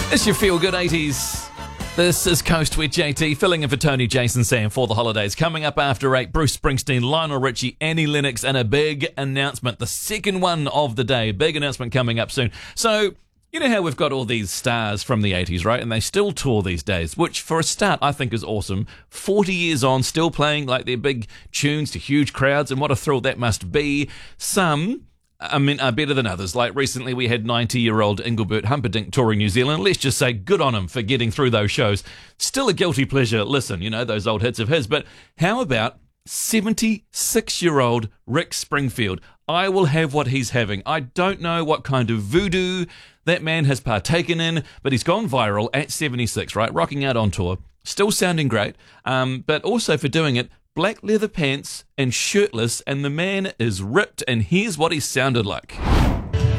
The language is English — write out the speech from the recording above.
It's your feel-good 80s. This is Coast with JT, filling in for Tony, Jason, Sam for the holidays. Coming up after 8, Bruce Springsteen, Lionel Richie, Annie Lennox, and a big announcement. The second one of the day. Big announcement coming up soon. So, you know how we've got all these stars from the 80s, right? And they still tour these days, which for a start I think is awesome. 40 years on, still playing like their big tunes to huge crowds, and what a thrill that must be. Some are better than others. Like recently we had 90-year-old Engelbert Humperdinck touring New Zealand. Let's just say good on him for getting through those shows. Still a guilty pleasure. Listen, you know, those old hits of his. But how about 76-year-old Rick Springfield? I will have what he's having. I don't know what kind of voodoo that man has partaken in, but he's gone viral at 76, right? Rocking out on tour. Still sounding great, but also for doing it, black leather pants and shirtless, and the man is ripped, and here's what he sounded like.